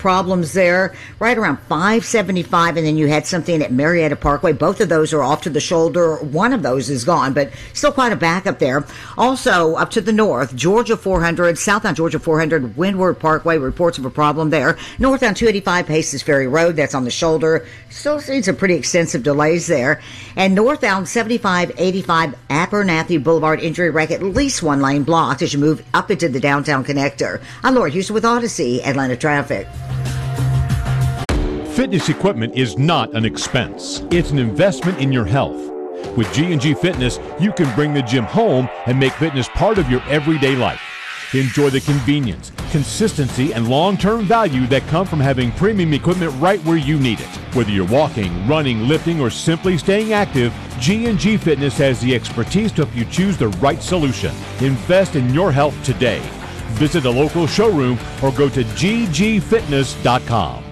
problems there right around 575, and then you had something at Marietta Parkway. Both of those are off to the shoulder. One of those is gone, but still quite a backup there. Also, up to the north, Georgia 400, southbound Georgia 400, Windward Parkway, reports of a problem there. Northbound 285, Paces Ferry Road, that's on the shoulder. Still seeing some pretty extensive delays there. And northbound 7585, Abernathy Boulevard, injury wreck, at least one lane blocked as you move up into the downtown connector. I'm Laura Houston with Odyssey Atlanta Traffic. Fitness equipment is not an expense. It's an investment in your health. With G&G Fitness, you can bring the gym home and make fitness part of your everyday life. Enjoy the convenience, consistency, and long-term value that come from having premium equipment right where you need it. Whether you're walking, running, lifting, or simply staying active, G&G Fitness has the expertise to help you choose the right solution. Invest in your health today. Visit a local showroom or go to ggfitness.com.